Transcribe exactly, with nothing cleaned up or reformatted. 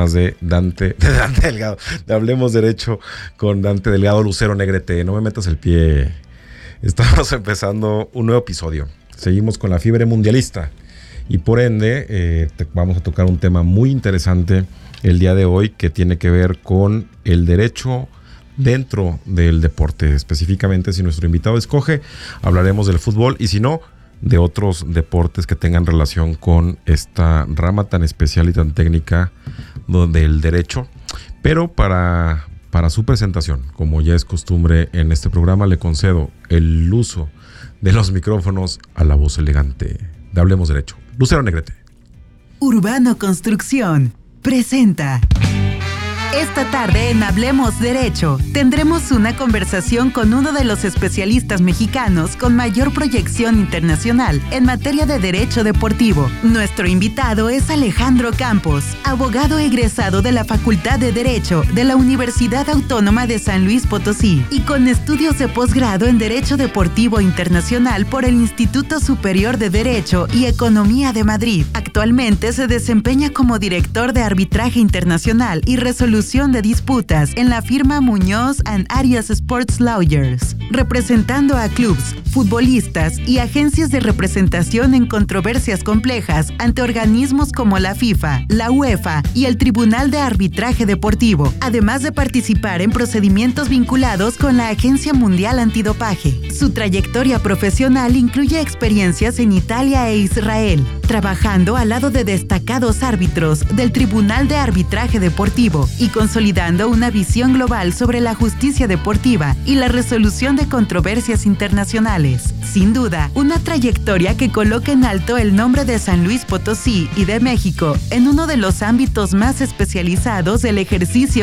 más de Dante, de Dante Delgado, de Hablemos Derecho con Dante Delgado, Lucero Negrete. No me metas el pie. Estamos empezando un nuevo episodio. Seguimos con la fiebre mundialista y por ende eh, te, vamos a tocar un tema muy interesante el día de hoy que tiene que ver con el derecho dentro del deporte. Específicamente, si nuestro invitado escoge, hablaremos del fútbol y si no, de otros deportes que tengan relación con esta rama tan especial y tan técnica del derecho. Pero para, para su presentación, como ya es costumbre en este programa, le concedo el uso de los micrófonos a la voz elegante de Hablemos Derecho, Lucero Negrete. Urbano Construcción presenta. Esta tarde en Hablemos Derecho tendremos una conversación con uno de los especialistas mexicanos con mayor proyección internacional en materia de derecho deportivo. Nuestro invitado es Alejandro Campos, abogado egresado de la Facultad de Derecho de la Universidad Autónoma de San Luis Potosí y con estudios de posgrado en Derecho Deportivo Internacional por el Instituto Superior de Derecho y Economía de Madrid. Actualmente se desempeña como director de Arbitraje Internacional y Resolución de disputas en la firma Muñoz and Arias Sports Lawyers, representando a clubes, futbolistas y agencias de representación en controversias complejas ante organismos como la FIFA, la UEFA y el Tribunal de Arbitraje Deportivo, además de participar en procedimientos vinculados con la Agencia Mundial Antidopaje. Su trayectoria profesional incluye experiencias en Italia e Israel, trabajando al lado de destacados árbitros del Tribunal de Arbitraje Deportivo y consolidando una visión global sobre la justicia deportiva y la resolución de controversias internacionales. Sin duda, una trayectoria que coloca en alto el nombre de San Luis Potosí y de México en uno de los ámbitos más especializados del ejercicio